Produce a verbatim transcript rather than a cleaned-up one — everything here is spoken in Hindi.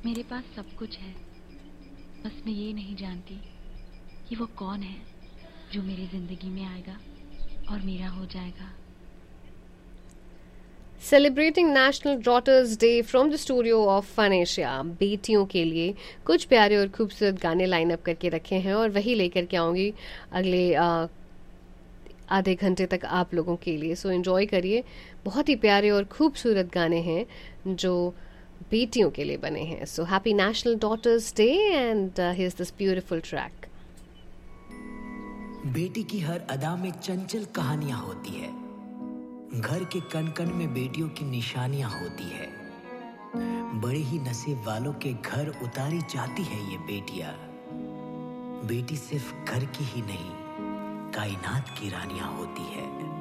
मेरे पास सब कुछ है, बस मैं ये नहीं जानती कि वो कौन है जो मेरी जिंदगी में आएगा और मेरा हो जाएगा। Celebrating national daughters day from the studio of fun Asia. बेटियों के लिए कुछ प्यारे और खूबसूरत गाने लाइन अप करके रखे हैं और वही लेकर के आऊँगी अगले आ, आधे घंटे तक आप लोगों के लिए। सो एंजॉय करिए। बहुत ही प्यारे और खूबसूरत गाने हैं जो बेटियों के लिए बने हैं। So happy national daughters day and here's this beautiful track. बेटी की हर अदा में चंचल कहानियां होती है, घर के कण कण में बेटियों की निशानियां होती है। बड़े ही नसीब वालों के घर उतारी जाती है ये बेटियां। बेटी सिर्फ घर की ही नहीं, कायनात की रानियां होती है।